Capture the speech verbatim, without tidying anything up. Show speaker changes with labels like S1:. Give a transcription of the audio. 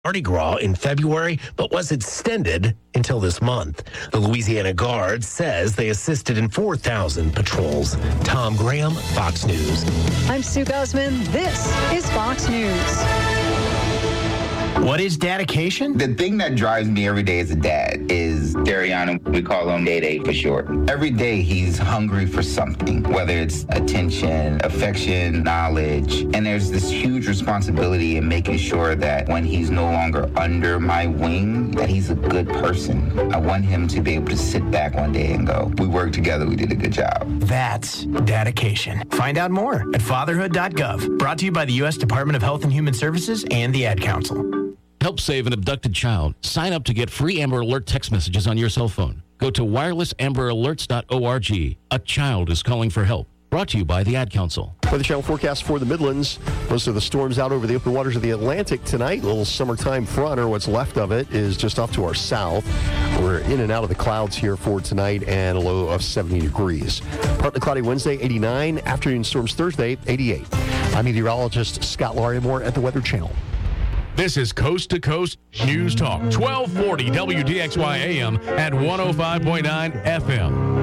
S1: Mardi Gras in February, but was extended until this month. The Louisiana Guard says they assisted in four thousand patrols. Tom Graham, Fox News.
S2: I'm Sue Guzman. This is Fox News.
S3: What is dedication?
S4: The thing that drives me every day as a dad is Dariana. We call him Day Day for short. Every day he's hungry for something, whether it's attention, affection, knowledge. And there's this huge responsibility in making sure that when he's no longer under my wing, that he's a good person. I want him to be able to sit back one day and go, we worked together, we did a good job.
S3: That's dedication. Find out more at fatherhood dot gov. Brought to you by the U S Department of Health and Human Services and the Ad Council.
S5: Help save an abducted child. Sign up to get free Amber Alert text messages on your cell phone. Go to wireless amber alerts dot org. A child is calling for help. Brought to you by the Ad Council.
S6: Weather Channel forecast for the Midlands. Most of the storms out over the open waters of the Atlantic tonight. A little summertime front, or what's left of it, is just off to our south. We're in and out of the clouds here for tonight, and a low of seventy degrees. Partly cloudy Wednesday, eighty-nine. Afternoon storms Thursday, eighty-eight. I'm meteorologist Scott Larimore at the Weather Channel.
S7: This is Coast to Coast News Talk, twelve forty W D X Y A M at one oh five point nine F M.